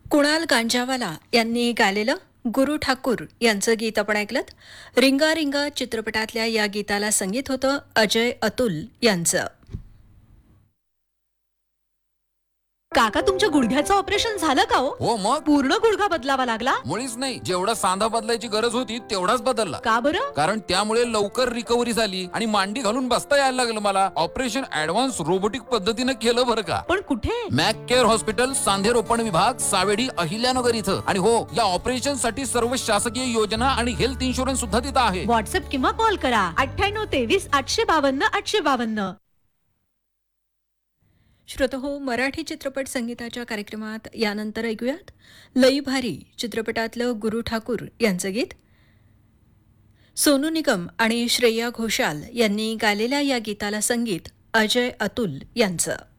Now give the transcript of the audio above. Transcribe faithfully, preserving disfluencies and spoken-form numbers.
कुणाल गांजावाला यांनी गायलेलं गुरु ठाकूर यांचं गीत आपण ऐकलं। रिंगा रिंगा चित्रपटातल्या या गीताला संगीत होतं अजय अतुल यांचं। काका तुमच्या गुडघ्याचं ऑपरेशन झालं का हो? हो मग पूर्ण गुडघा बदलावा लागला? मुळीच नाही, जेवढा सांधा बदलायची गरज होती तेवढाच बदलला। का बरं? कारण त्यामुळे लवकर रिकव्हरी झाली आणि मांडी घालून बसता यायला लागलं मला। ऑपरेशन ऍडव्हान्स रोबोटिक पद्धतीने केलं बरं का। पण कुठे? मॅक केअर हॉस्पिटल, सांधेरोपण विभाग, सावेडी, अहिल्यानगर इथं। आणि हो, या ऑपरेशन साठी सर्व शासकीय योजना आणि हेल्थ इन्शुरन्स सुद्धा तिथं आहे। व्हॉट्सअप किंवा कॉल करा अठ्ठ्याण्णव तेवीस आठशे बावन्न आठशे बावन्न। श्रोतहो, मराठी चित्रपट संगीताच्या कार्यक्रमात यानंतर ऐकूयात लई भारी चित्रपटातलं गुरु ठाकूर यांचं गीत। सोनू निगम आणि श्रेया घोषाल यांनी गायलेल्या या गीताला संगीत अजय अतुल यांचं।